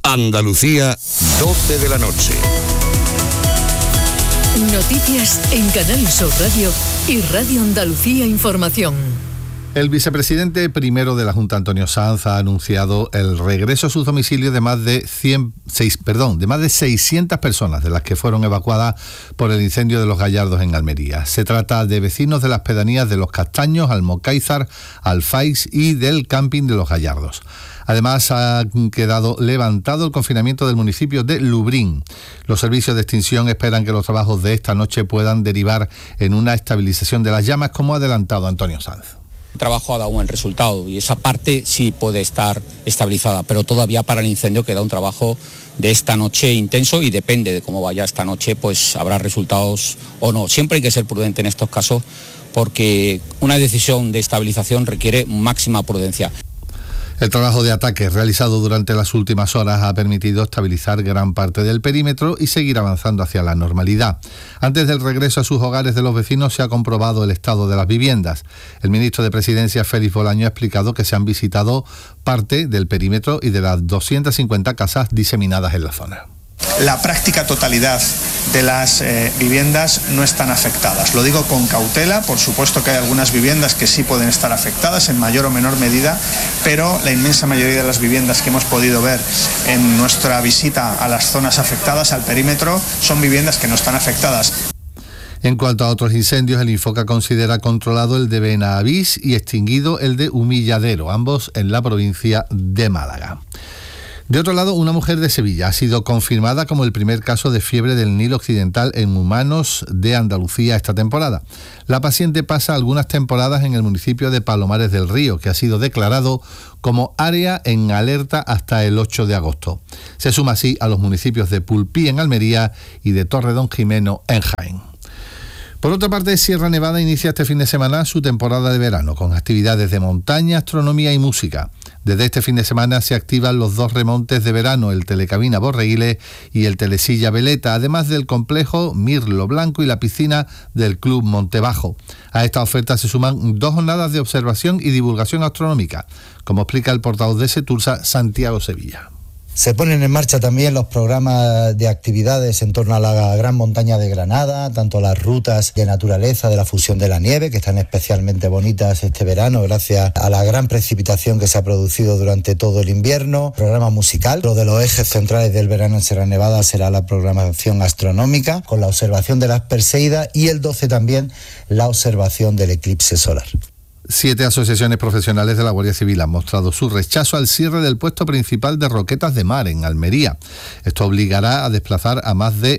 Andalucía, 12 de la noche. Noticias en Canal Sur Radio y Radio Andalucía Información. El vicepresidente primero de la Junta, Antonio Sanz, ha anunciado el regreso a sus domicilios de más de 600 personas, de las que fueron evacuadas por el incendio de Los Gallardos en Almería. Se trata de vecinos de las pedanías de Los Castaños, Almocáizar, Alfaiz y del camping de Los Gallardos. Además, ha quedado levantado el confinamiento del municipio de Lubrín. Los servicios de extinción esperan que los trabajos de esta noche puedan derivar en una estabilización de las llamas, como ha adelantado Antonio Sanz. El trabajo ha dado un buen resultado y esa parte sí puede estar estabilizada, pero todavía para el incendio queda un trabajo de esta noche intenso y depende de cómo vaya esta noche, pues habrá resultados o no. Siempre hay que ser prudente en estos casos porque una decisión de estabilización requiere máxima prudencia. El trabajo de ataque realizado durante las últimas horas ha permitido estabilizar gran parte del perímetro y seguir avanzando hacia la normalidad. Antes del regreso a sus hogares de los vecinos se ha comprobado el estado de las viviendas. El ministro de Presidencia, Félix Bolaño, ha explicado que se han visitado parte del perímetro y de las 250 casas diseminadas en la zona. La práctica totalidad de las viviendas no están afectadas. Lo digo con cautela, por supuesto que hay algunas viviendas que sí pueden estar afectadas en mayor o menor medida, pero la inmensa mayoría de las viviendas que hemos podido ver en nuestra visita a las zonas afectadas, al perímetro, son viviendas que no están afectadas. En cuanto a otros incendios, el Infoca considera controlado el de Benavís y extinguido el de Humilladero, ambos en la provincia de Málaga. De otro lado, una mujer de Sevilla ha sido confirmada como el primer caso de fiebre del Nilo Occidental en humanos de Andalucía esta temporada. La paciente pasa algunas temporadas en el municipio de Palomares del Río, que ha sido declarado como área en alerta hasta el 8 de agosto. Se suma así a los municipios de Pulpí en Almería y de Torredonjimeno en Jaén. Por otra parte, Sierra Nevada inicia este fin de semana su temporada de verano, con actividades de montaña, astronomía y música. Desde este fin de semana se activan los 2 remontes de verano, el Telecabina Borreguiles y el Telesilla Veleta, además del complejo Mirlo Blanco y la piscina del Club Montebajo. A esta oferta se suman 2 jornadas de observación y divulgación astronómica, como explica el portavoz de Setursa, Santiago Sevilla. Se ponen en marcha también los programas de actividades en torno a la Gran Montaña de Granada, tanto las rutas de naturaleza de la fusión de la nieve, que están especialmente bonitas este verano gracias a la gran precipitación que se ha producido durante todo el invierno. Programa musical, lo de los ejes centrales del verano en Sierra Nevada será la programación astronómica, con la observación de las Perseidas, y el 12 también la observación del eclipse solar. 7 asociaciones profesionales de la Guardia Civil han mostrado su rechazo al cierre del puesto principal de Roquetas de Mar en Almería. Esto obligará a desplazar a más de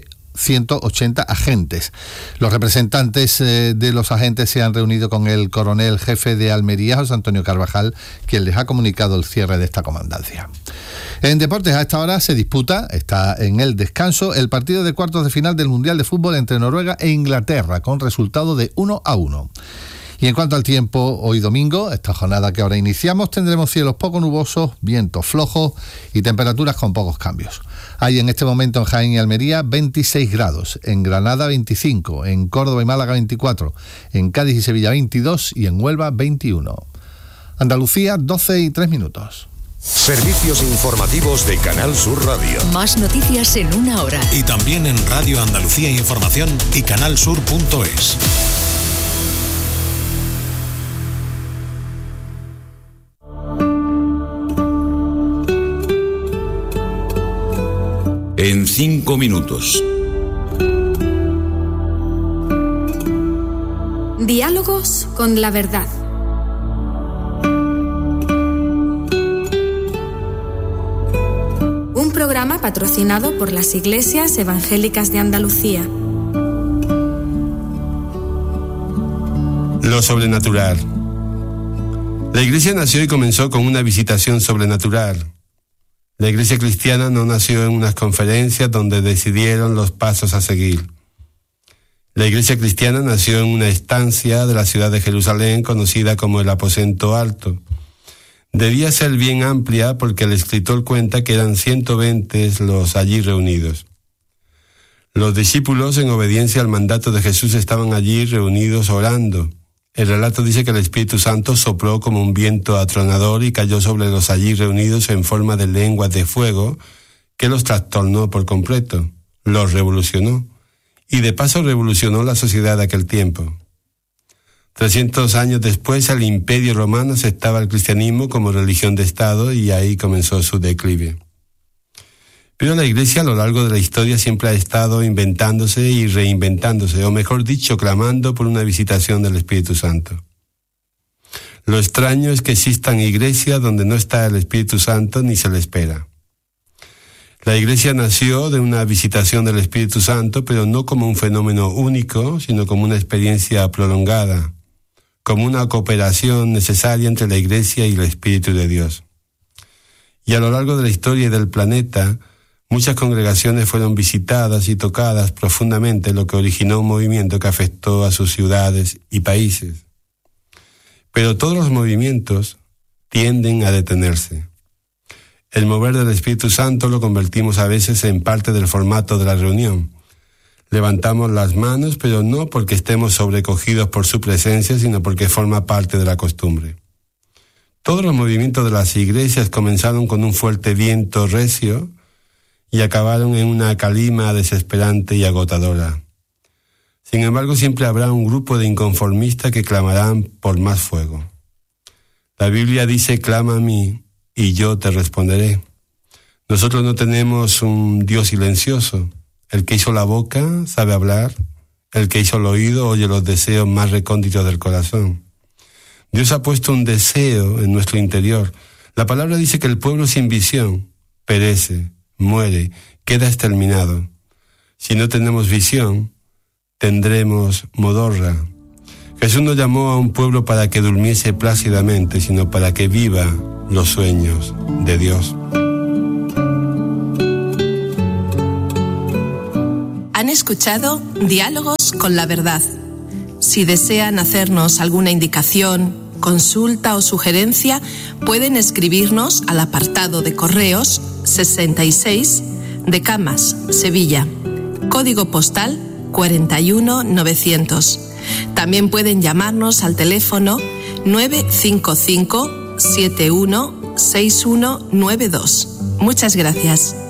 180 agentes. Los representantes de los agentes se han reunido con el coronel jefe de Almería, José Antonio Carvajal, quien les ha comunicado el cierre de esta comandancia. En deportes, a esta hora se disputa, está en el descanso, el partido de cuartos de final del Mundial de Fútbol entre Noruega e Inglaterra, con resultado de 1-1. Y en cuanto al tiempo, hoy domingo, esta jornada que ahora iniciamos, tendremos cielos poco nubosos, vientos flojos y temperaturas con pocos cambios. Hay en este momento en Jaén y Almería 26 grados, en Granada 25, en Córdoba y Málaga 24, en Cádiz y Sevilla 22 y en Huelva 21. Andalucía, 12:03. Servicios informativos de Canal Sur Radio. Más noticias en una hora. Y también en Radio Andalucía Información y canalsur.es. En 5 minutos. Diálogos con la verdad. Un programa patrocinado por las Iglesias Evangélicas de Andalucía. Lo sobrenatural. La Iglesia nació y comenzó con una visitación sobrenatural. La Iglesia cristiana no nació en unas conferencias donde decidieron los pasos a seguir. La Iglesia cristiana nació en una estancia de la ciudad de Jerusalén conocida como el Aposento Alto. Debía ser bien amplia porque el escritor cuenta que eran 120 los allí reunidos. Los discípulos, en obediencia al mandato de Jesús, estaban allí reunidos orando. El relato dice que el Espíritu Santo sopló como un viento atronador y cayó sobre los allí reunidos en forma de lenguas de fuego que los trastornó por completo, los revolucionó, y de paso revolucionó la sociedad de aquel tiempo. 300 años después, el Imperio Romano aceptaba el cristianismo como religión de Estado y ahí comenzó su declive. Pero la Iglesia a lo largo de la historia siempre ha estado inventándose y reinventándose, o mejor dicho, clamando por una visitación del Espíritu Santo. Lo extraño es que existan iglesias donde no está el Espíritu Santo ni se le espera. La Iglesia nació de una visitación del Espíritu Santo, pero no como un fenómeno único, sino como una experiencia prolongada, como una cooperación necesaria entre la Iglesia y el Espíritu de Dios. Y a lo largo de la historia y del planeta, muchas congregaciones fueron visitadas y tocadas profundamente, lo que originó un movimiento que afectó a sus ciudades y países. Pero todos los movimientos tienden a detenerse. El mover del Espíritu Santo lo convertimos a veces en parte del formato de la reunión. Levantamos las manos, pero no porque estemos sobrecogidos por su presencia, sino porque forma parte de la costumbre. Todos los movimientos de las iglesias comenzaron con un fuerte viento recio y acabaron en una calima desesperante y agotadora. Sin embargo, siempre habrá un grupo de inconformistas que clamarán por más fuego. La Biblia dice: clama a mí y yo te responderé. Nosotros no tenemos un Dios silencioso. El que hizo la boca sabe hablar, el que hizo el oído oye los deseos más recónditos del corazón. Dios ha puesto un deseo en nuestro interior. La palabra dice que el pueblo sin visión perece, muere, queda exterminado. Si no tenemos visión, tendremos modorra. Jesús no llamó a un pueblo para que durmiese plácidamente, sino para que viva los sueños de Dios. Han escuchado Diálogos con la Verdad. Si desean hacernos alguna indicación, consulta o sugerencia, pueden escribirnos al apartado de correos 66 de Camas, Sevilla, código postal 41900. También pueden llamarnos al teléfono 955 716192. Muchas gracias.